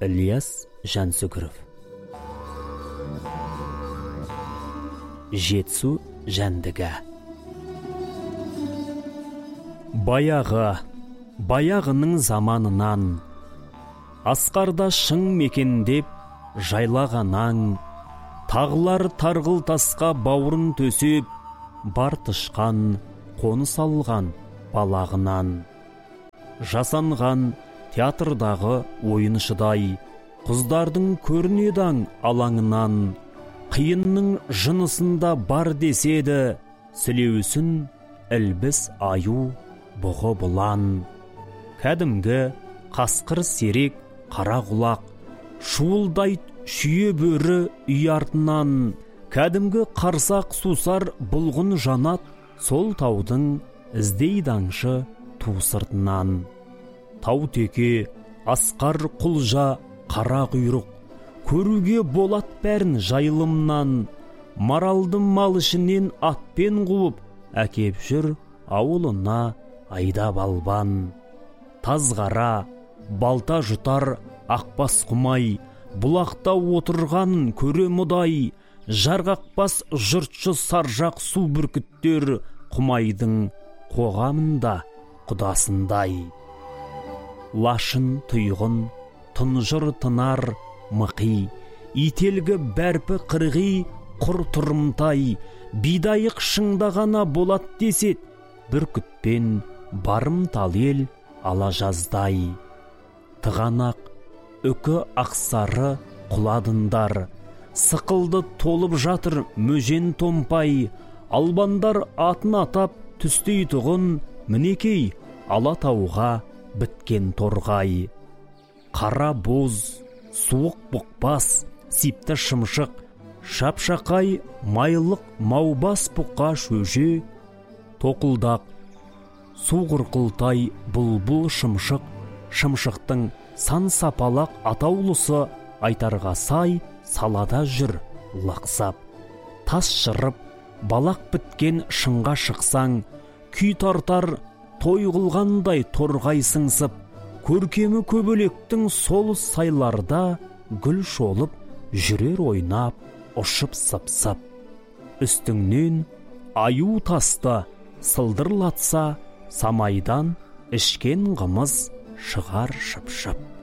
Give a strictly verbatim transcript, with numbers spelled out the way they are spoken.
Ілияс Жансүгіров. Жетісу жәндігі. Баяғы, баяғының заманынан, асқарда шың мекендеп жайлағанаң, тағылар тарғыл тасқа бауырын төсеп, бар тышқан қоныс алған балағынан. Жасанған театрдағы ойыншыдай, құздардың көрінедаң алаңынан, қиынның жынысында бар деседі, сілеусін ілбіс аю бұғы бұлан. Кәдімгі қасқыр серек қара құлақ, шуылдайт шүйе бөрі үй артынан. Кәдімгі қарсақ сусар бұлғын жанат, сол таудың іздейді аңшы ту сыртынан. Тау теке, асқар құлжа, қара құйрық, көруге болат бәрін жайылымнан. Маралды мал ішінен атпен қуып, әкеп жүр ауылына айдап албан. Тазғара, балта жұтар ақбас құмай, бұлақта отырған көре мұдай. Жарғақпас жұртшы саржақ су бүркіттер, құмайдың қоғамында құдасындай. Лашын тұйғын, тұнжыр тынар мұқи, ителгі бәрпі қырғи құр тұрымтай. Бидайық шыңдағана болат десет, бүркітпен барымтал ел ала жаздай. Тығанақ, үкі ақсары құладындар, сықылды толып жатыр мөжен томпай. Албандар атын атап түстей тұғын, мінекей Алатауға біткен торғай. Қара боз, суық бұқпас, сипті шымшық, шапшақай майлық маубас бұққа шөже. Тоқылдақ, су құрқылтай бұлбұл шымшық, шымшықтың сан сапалақ атаулысы, айтарға сай салада жүр лақсап. Тас шырып, балақ біткен шыңға шықсаң, күй тартар той қылғандай торғай сыңсып. Көркемі көбелектің сол сайларда, гүл шолып жүрер ойнап, ұшып сып-сып. Үстіңнен аю тасты сылдырлатса, самайдан ішкен қымыз шығар шып-шып.